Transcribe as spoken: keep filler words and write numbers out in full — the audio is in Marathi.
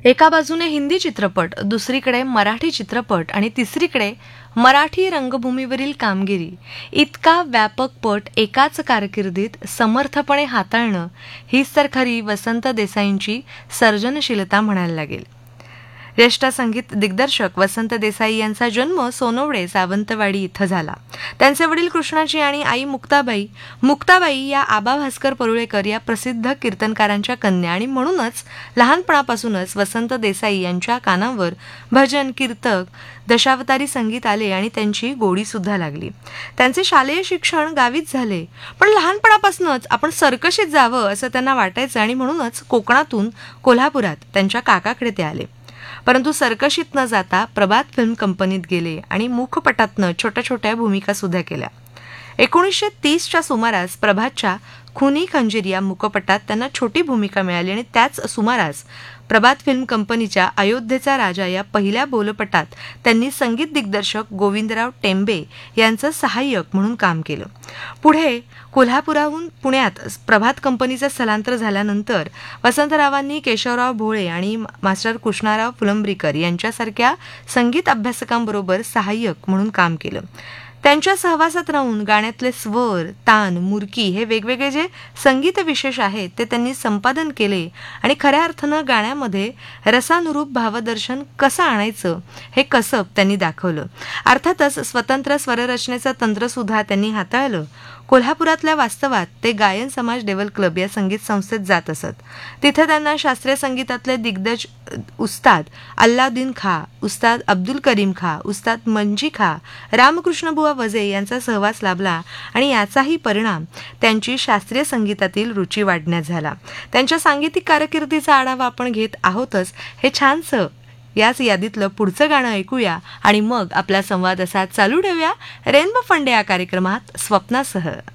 एका बाजूने हिंदी चित्रपट, दुसरीकडे मराठी चित्रपट आणि तिसरीकडे मराठी रंगभूमीवरील कामगिरी, इतका व्यापक पट एकाच कारकिर्दीत समर्थपणे हाताळणं हीच तर खरी वसंत देसाईंची सर्जनशीलता म्हणायला लागेल. ज्येष्ठ संगीत दिग्दर्शक वसंत देसाई यांचा जन्म सोनवडे सावंतवाडी इथं झाला. त्यांचे वडील कृष्णाजी आणि आई मुक्ताबाई मुक्ताबाई या आबा भास्कर परुळेकर या प्रसिद्ध कीर्तनकारांच्या कन्या, आणि म्हणूनच लहानपणापासूनच वसंत देसाई यांच्या कानावर भजन, कीर्तक, दशावतारी संगीत आले आणि त्यांची गोडी सुद्धा लागली. त्यांचे शालेय शिक्षण गावीच झाले, पण लहानपणापासूनच आपण सर्कशीत जावं असं त्यांना वाटायचं आणि म्हणूनच कोकणातून कोल्हापुरात त्यांच्या काकाकडे ते आले. परंतु सर्कशीत न जाता प्रभात फिल्म कंपनीत गेले आणि मुखपटातनं छोट्या छोट्या भूमिका सुद्धा केल्या. एकोणीसशे तीसच्या सुमारास प्रभातच्या खुनी खंजीर या मुखपटात त्यांना छोटी भूमिका मिळाली आणि त्याच सुमारास प्रभात फिल्म कंपनीच्या अयोध्येचा राजा या पहिल्या बोलपटात त्यांनी संगीत दिग्दर्शक गोविंदराव टेंबे यांचं सहाय्यक म्हणून काम केलं. पुढे कोल्हापुराहून पुण्यात प्रभात कंपनीचं स्थलांतर झाल्यानंतर वसंतरावांनी केशवराव भोळे आणि मास्टर कृष्णाराव फुलंब्रीकर यांच्यासारख्या संगीत अभ्यासकांबरोबर सहाय्यक म्हणून काम केलं. त्यांच्या सहवासात राहून गाण्यातले स्वर, तान, मुरकी हे वेगवेगळे जे संगीत विशेष आहेत ते त्यांनी संपादन केले आणि खऱ्या अर्थानं गाण्यामध्ये रसानुरूप भावदर्शन कसं आणायचं हे कसब त्यांनी दाखवलं. अर्थातच स्वतंत्र स्वररचनेचं तंत्रसुद्धा त्यांनी हाताळलं. कोल्हापुरातल्या वास्तवात ते गायन समाज डेव्हल क्लब या संगीत संस्थेत जात असत. तिथे त्यांना शास्त्रीय संगीतातले दिग्गज उस्ताद अल्लाउद्दीन खा, उस्ताद अब्दुल करीम खा, उस्ताद मंजी खा, रामकृष्णबुवा वजे यांचा सहवास लाभला आणि याचाही परिणाम त्यांची शास्त्रीय संगीतातील रुची वाढण्यात झाला. त्यांच्या सांगीतिक कारकिर्दीचा आढावा आपण घेत आहोतच. हे छानसं याच यादीतलं पुढचं गाणं ऐकूया आणि मग आपला संवाद असा चालू ठेवूया रेनबो फंडे या कार्यक्रमात स्वप्नासह.